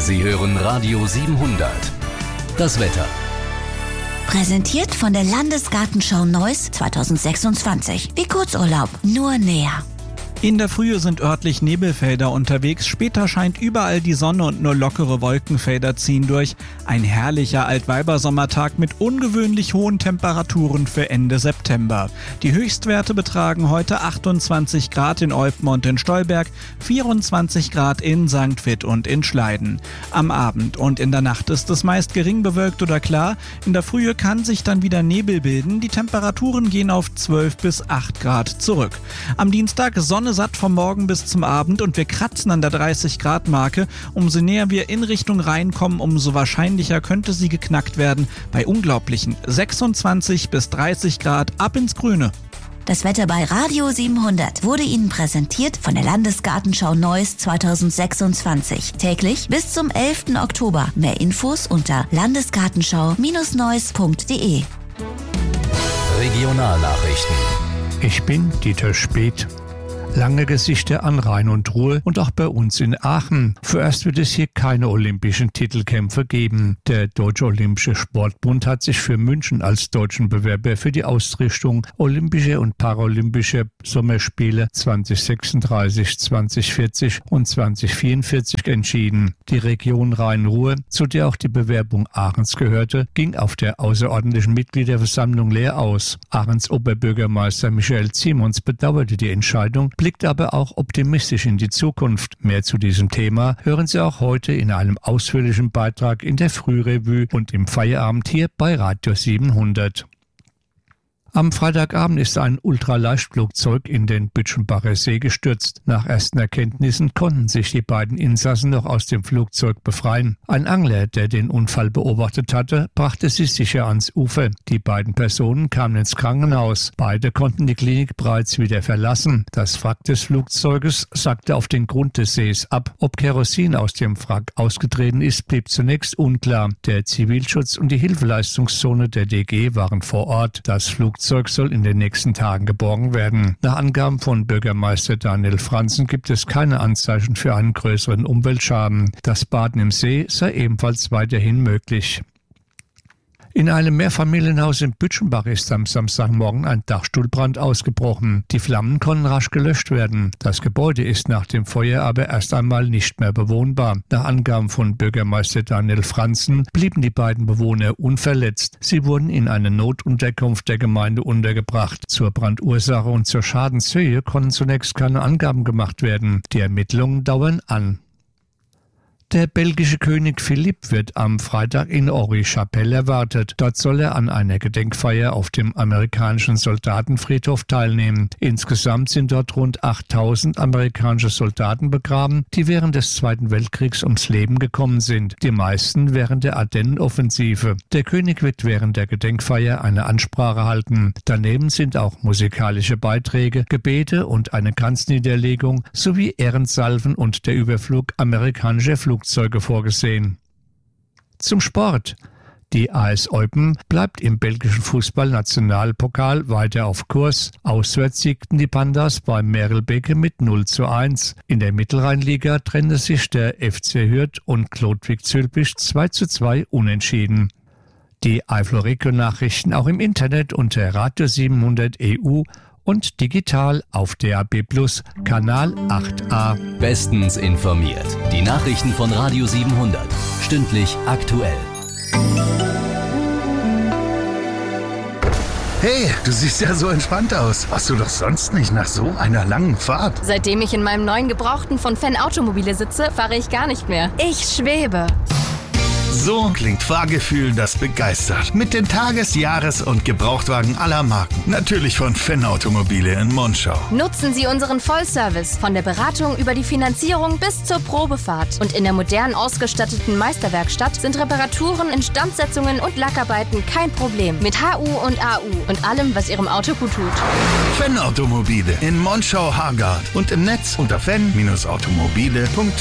Sie hören Radio 700. Das Wetter. Präsentiert von der Landesgartenschau Neuss 2026. Wie Kurzurlaub, nur näher. In der Frühe sind örtlich Nebelfelder unterwegs, später scheint überall die Sonne und nur lockere Wolkenfelder ziehen durch. Ein herrlicher Altweibersommertag mit ungewöhnlich hohen Temperaturen für Ende September. Die Höchstwerte betragen heute 28 Grad in Olpen und in Stolberg, 24 Grad in St. Vith und in Schleiden. Am Abend und in der Nacht ist es meist gering bewölkt oder klar. In der Frühe kann sich dann wieder Nebel bilden. Die Temperaturen gehen auf 12 bis 8 Grad zurück. Am Dienstag Sonne satt vom Morgen bis zum Abend und wir kratzen an der 30-Grad-Marke. Umso näher wir in Richtung Rhein kommen, umso wahrscheinlicher könnte sie geknackt werden. Bei unglaublichen 26 bis 30 Grad ab ins Grüne. Das Wetter bei Radio 700 wurde Ihnen präsentiert von der Landesgartenschau Neuss 2026. Täglich bis zum 11. Oktober. Mehr Infos unter landesgartenschau-neuss.de. Regionalnachrichten. Ich bin Dieter Speth. Lange Gesichter an Rhein und Ruhr und auch bei uns in Aachen. Vorerst wird es hier keine olympischen Titelkämpfe geben. Der Deutsche Olympische Sportbund hat sich für München als deutschen Bewerber für die Ausrichtung Olympische und Paralympische Sommerspiele 2036, 2040 und 2044 entschieden. Die Region Rhein-Ruhr, zu der auch die Bewerbung Aachens gehörte, ging auf der außerordentlichen Mitgliederversammlung leer aus. Aachens Oberbürgermeister Michael Simons bedauerte die Entscheidung, blickt aber auch optimistisch in die Zukunft. Mehr zu diesem Thema hören Sie auch heute in einem ausführlichen Beitrag in der Frührevue und im Feierabend hier bei Radio 700. Am Freitagabend ist ein Ultraleichtflugzeug in den Bütchenbacher See gestürzt. Nach ersten Erkenntnissen konnten sich die beiden Insassen noch aus dem Flugzeug befreien. Ein Angler, der den Unfall beobachtet hatte, brachte sie sicher ans Ufer. Die beiden Personen kamen ins Krankenhaus. Beide konnten die Klinik bereits wieder verlassen. Das Wrack des Flugzeuges sackte auf den Grund des Sees ab. Ob Kerosin aus dem Wrack ausgetreten ist, blieb zunächst unklar. Der Zivilschutz und die Hilfeleistungszone der DG waren vor Ort. Das Flugzeug soll in den nächsten Tagen geborgen werden. Nach Angaben von Bürgermeister Daniel Franzen gibt es keine Anzeichen für einen größeren Umweltschaden. Das Baden im See sei ebenfalls weiterhin möglich. In einem Mehrfamilienhaus in Bütchenbach ist am Samstagmorgen ein Dachstuhlbrand ausgebrochen. Die Flammen konnten rasch gelöscht werden. Das Gebäude ist nach dem Feuer aber erst einmal nicht mehr bewohnbar. Nach Angaben von Bürgermeister Daniel Franzen blieben die beiden Bewohner unverletzt. Sie wurden in eine Notunterkunft der Gemeinde untergebracht. Zur Brandursache und zur Schadenshöhe konnten zunächst keine Angaben gemacht werden. Die Ermittlungen dauern an. Der belgische König Philipp wird am Freitag in Henri-Chapelle erwartet. Dort soll er an einer Gedenkfeier auf dem amerikanischen Soldatenfriedhof teilnehmen. Insgesamt sind dort rund 8000 amerikanische Soldaten begraben, die während des Zweiten Weltkriegs ums Leben gekommen sind. Die meisten während der Ardennenoffensive. Der König wird während der Gedenkfeier eine Ansprache halten. Daneben sind auch musikalische Beiträge, Gebete und eine Kranzniederlegung sowie Ehrensalven und der Überflug amerikanischer Flugzeuge vorgesehen. Zum Sport. Die AS Eupen bleibt im belgischen Fußball-Nationalpokal weiter auf Kurs. Auswärts siegten die Pandas bei Merelbeke mit 0:1. In der Mittelrheinliga trennte sich der FC Hürth und Klodwig Zülpich 2:2 unentschieden. Die Eifel-Regio-Nachrichten auch im Internet unter Radio 700 EU und digital auf DAB+ Kanal 8a. Bestens informiert. Die Nachrichten von Radio 700. Stündlich aktuell. Hey, du siehst ja so entspannt aus. Warst du doch sonst nicht nach so einer langen Fahrt? Seitdem ich in meinem neuen Gebrauchten von Fan Automobile sitze, fahre ich gar nicht mehr. Ich schwebe. So klingt Fahrgefühl, das begeistert. Mit den Tages-, Jahres- und Gebrauchtwagen aller Marken. Natürlich von Fan Automobile in Monschau. Nutzen Sie unseren Vollservice von der Beratung über die Finanzierung bis zur Probefahrt. Und in der modern ausgestatteten Meisterwerkstatt sind Reparaturen, Instandsetzungen und Lackarbeiten kein Problem. Mit HU und AU und allem, was Ihrem Auto gut tut. Fan Automobile in Monschau-Hargard und im Netz unter fan-automobile.de.